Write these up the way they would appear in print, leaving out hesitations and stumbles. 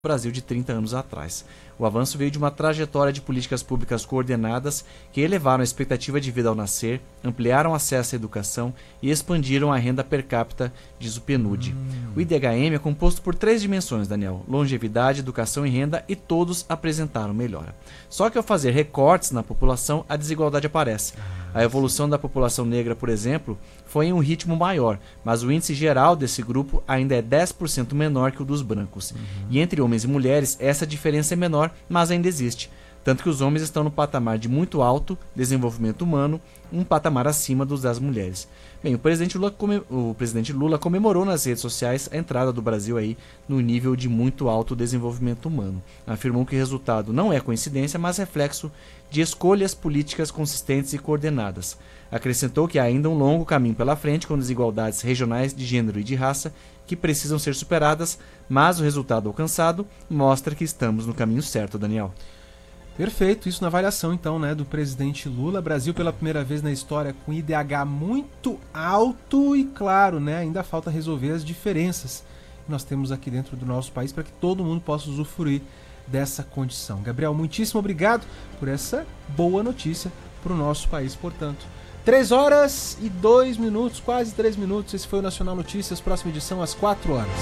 Brasil de 30 anos atrás. O avanço veio de uma trajetória de políticas públicas coordenadas que elevaram a expectativa de vida ao nascer, ampliaram o acesso à educação e expandiram a renda per capita, diz o PNUD. O IDHM é composto por 3 dimensões, Daniel: longevidade, educação e renda, e todos apresentaram melhora. Só que ao fazer recortes na população, a desigualdade aparece. A evolução da população negra, por exemplo, foi em um ritmo maior, mas o índice geral desse grupo ainda é 10% menor que o dos brancos. E entre homens e mulheres, essa diferença é menor, mas ainda existe. Tanto que os homens estão no patamar de muito alto desenvolvimento humano, um patamar acima dos das mulheres. Bem, o presidente Lula comemorou nas redes sociais a entrada do Brasil aí no nível de muito alto desenvolvimento humano. Afirmou que o resultado não é coincidência, mas reflexo de escolhas políticas consistentes e coordenadas. Acrescentou que há ainda um longo caminho pela frente, com desigualdades regionais de gênero e de raça que precisam ser superadas, mas o resultado alcançado mostra que estamos no caminho certo, Daniel. Perfeito, isso na avaliação então, né, do presidente Lula. Brasil pela primeira vez na história com IDH muito alto e, claro, né, ainda falta resolver as diferenças que nós temos aqui dentro do nosso país para que todo mundo possa usufruir dessa condição. Gabriel, muitíssimo obrigado por essa boa notícia para o nosso país, portanto. 3 horas e 2 minutos, quase 3 minutos. Esse foi o Nacional Notícias, próxima edição às 4 horas.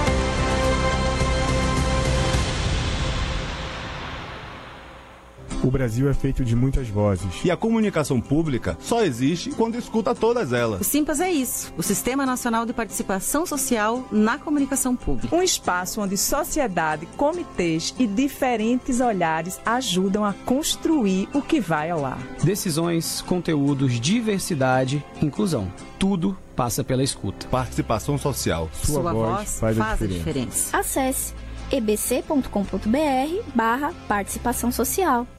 O Brasil é feito de muitas vozes. E a comunicação pública só existe quando escuta todas elas. O Simpas é isso, o Sistema Nacional de Participação Social na Comunicação Pública. Um espaço onde sociedade, comitês e diferentes olhares ajudam a construir o que vai ao ar. Decisões, conteúdos, diversidade, inclusão. Tudo passa pela escuta. Participação social. Sua voz faz a diferença. Acesse ebc.com.br/participação social.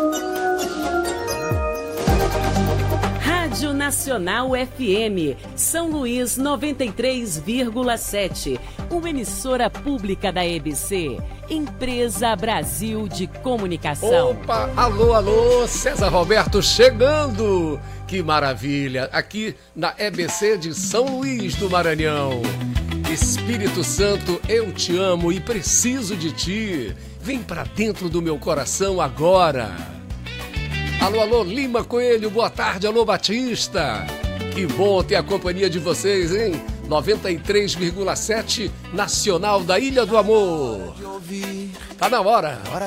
Rádio Nacional FM, São Luís 93,7. Uma emissora pública da EBC, Empresa Brasil de Comunicação. Opa, alô, César Roberto chegando. Que maravilha, aqui na EBC de São Luís do Maranhão. Espírito Santo, eu te amo e preciso de ti. Vem pra dentro do meu coração agora. Alô, Lima Coelho, boa tarde. Alô, Batista. Que bom ter a companhia de vocês, hein? 93,7 Nacional da Ilha do Amor. Tá na hora